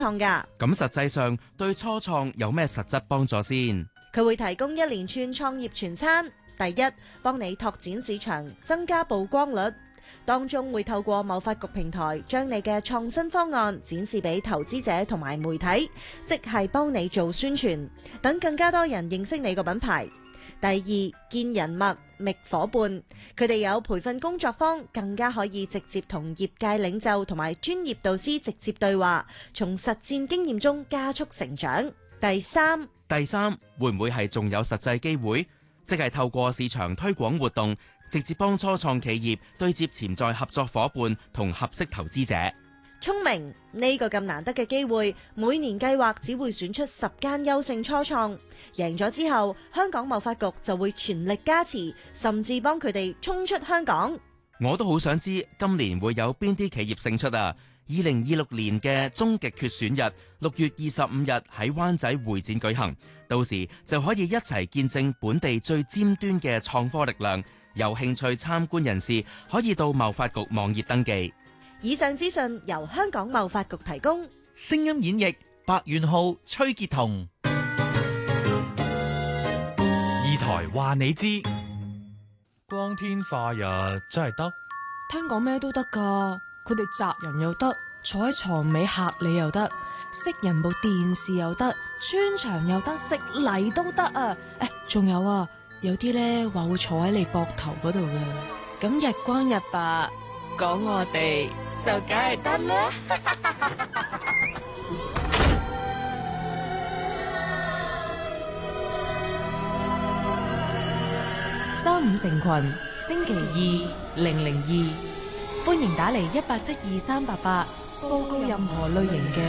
創㗎。 咁實際上對初創有咩實質幫助先？ 佢會提供一連串創業全餐。第一，幫你拓展市場，增加曝光率。當中會透過貿發局平台，將你嘅創新方案展示俾投資者同埋媒體，即係幫你做宣傳，等更加多人認識你個品牌。第二，見人脈覓夥伴，佢哋有培訓工作坊，更加可以直接同業界領袖同埋專業導師直接對話，從實戰經驗中加速成長。第三， 會唔會係仲有實際機會？即係透過市場推廣活動，直接幫初創企業對接潛在合作夥伴同合適投資者。 聰明，呢個咁難得嘅機會，每年計劃只會選出10間優勝初創，贏咗之後，香港貿發局就會全力加持，甚至幫佢哋衝出香港。 我都好想知今年會有邊啲企業勝出啊！2026年嘅終極決選日，6月25日喺灣仔會展舉行，到時就可以一齊見證本地最尖端嘅創科力量。有興趣參觀人士可以到貿發局網頁登記。 以上資訊由香港貿發局提供。 聲音演繹白元浩、崔潔彤。二台話你知， 光天化日真係得？ 聽講咩都得噶，佢哋摘人又得，坐喺床尾嚇你又得，熄人部電視又得，穿牆又得，食泥都得啊！仲有啊，有啲咧話會坐喺你膊頭嗰度嘅。咁日光日白，講我哋就梗係得啦。35成群，星期二002，歡迎打嚟1872388，報告任何類型嘅